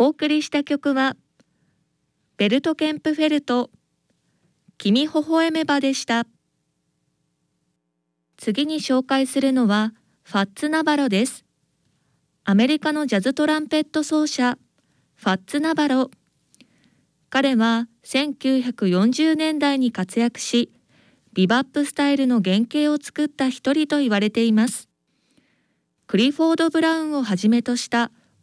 お送りした曲はベルト・ケンプフェルト、君微笑めばでした。次に紹介するのはファッツ・ナバロです。アメリカのジャズトランペット奏者、ファッツ・ナバロ。彼は1940年代に活躍し、ビバップスタイルの原型を作った一人と言われています。クリフォード・ブラウンをはじめとした